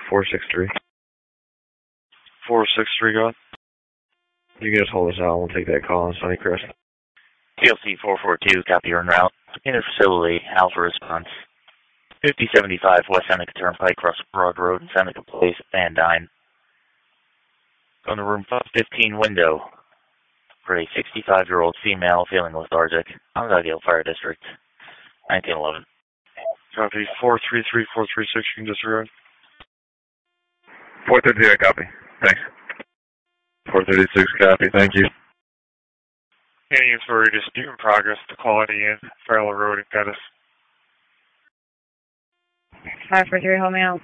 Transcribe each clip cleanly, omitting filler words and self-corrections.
463. 463, go ahead. You can just hold us out. We'll take that call on Sunnycrest. PLC 442, copy your en route. Inter-facility, Alpha response. 5075 West Seneca Turnpike, across Broad Road in Seneca Place, Van Dyne. Going to room 515 window for a 65-year-old female feeling lethargic. Onondaga Fire District, 1911. Copy. 433, 436, you can disregard. 430, copy. Thanks. 436, copy. Thank you. Any inventory dispute in progress to Quality Inn, Farrell Road in Pettis. 543, hold me out.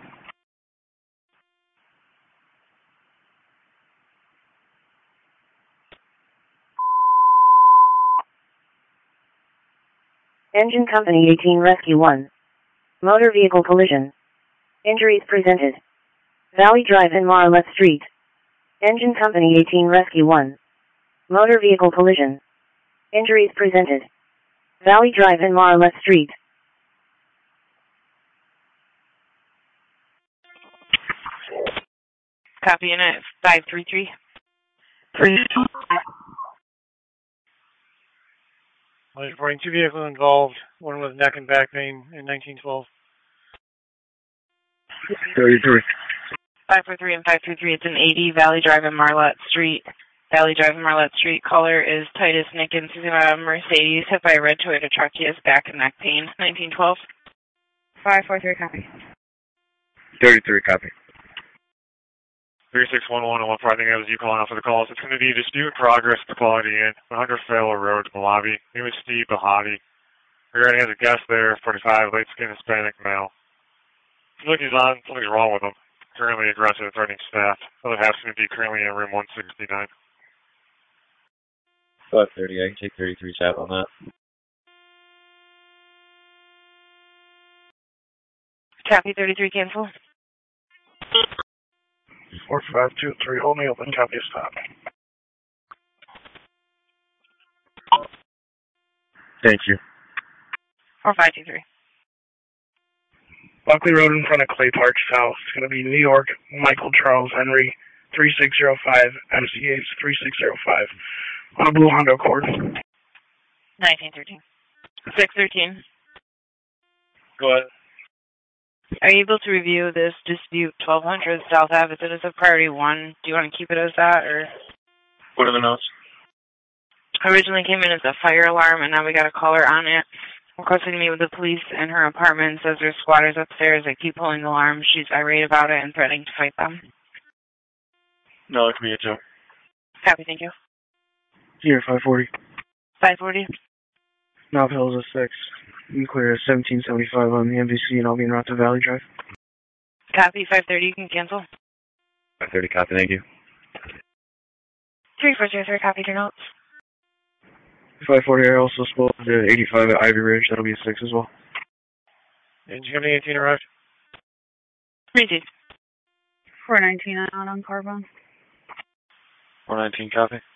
Engine Company 18 Rescue 1. Motor vehicle collision. Injuries presented. Valley Drive and Marlette Street. Engine Company 18 Rescue 1. Motor vehicle collision. Injuries presented. Valley Drive and Marlette Street. Copy unit 533. Reporting 2 vehicles involved, one with neck and back pain in 1912. 33. 543 and 533, it's an 80 Valley Drive and Marlette Street. Valley Drive and Marlette Street. Caller is Titus Nickens, Mercedes, hit by a red Toyota truck. He has back and neck pain, 1912. 543, copy. 33, copy. 3611 and 1 that was you calling out for the calls. It's going to be a dispute in progress to Quality Inn, 100 Farrell Road, Malawi. Name is Steve Bahati. Regarding has a guest there, 45, light skinned Hispanic male. Look, he's on, something's wrong with him. Currently aggressive, threatening staff. Other half's going to be currently in room 169. 530, I can take 33 tap on that. Copy 33, cancel. 4523, hold me open, copy stop. Thank you. 4523. Buckley Road in front of Clay Park South. It's going to be New York, Michael Charles Henry, 3605, MCH 3605. On a blue Honda Accord. 1913. 613. Go ahead. Are you able to review this dispute 1200 South Ave? It is a priority 1. Do you want to keep it as that, or? What are the notes? Originally came in as a fire alarm, and now we got a caller on it. Requesting to meet with the police in her apartment. Says there's squatters upstairs that keep pulling the alarm. She's irate about it and threatening to fight them. No, it can be a joke. Copy, thank you. Here, 540. 540. Mount Hills is 6. You can clear 1775 on the MVC, and I'll be en route to Valley Drive. Copy, 530, you can cancel. 530, copy, thank you. 3403, copy your notes. 540, I also spoke to 85 at Ivy Ridge. That'll be a 6 as well. Engine Company 18 arrived. 32. 419 out on Carbon. 419, copy.